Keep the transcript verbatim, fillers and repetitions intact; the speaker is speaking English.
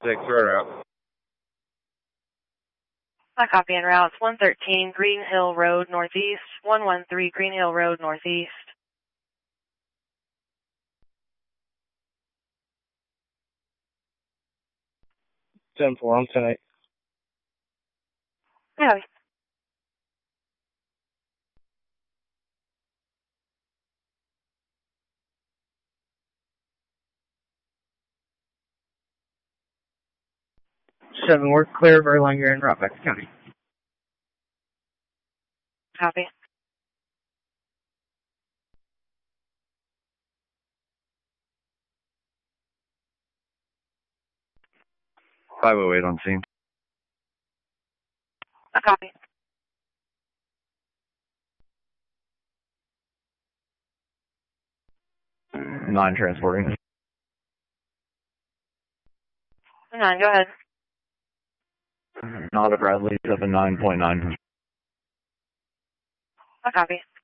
six, we're route. I copy en route. one thirteen Green Hill Road Northeast. one one three Green Hill Road Northeast. ten four, I'm ten eight. Yeah. seven, we're clear of Erlanger and route back to county. Copy. five oh eight on scene. I copy. nine transporting. nine, go ahead. Not a Bradley, seven nine point nine. I copy.